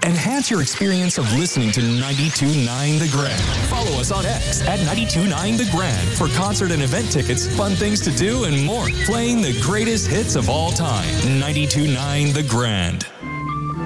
Enhance your experience of listening to 92.9 The Grand. Follow us on X at 92.9 The Grand for concert and event tickets, fun things to do, and more. Playing the greatest hits of all time. 92.9 The Grand.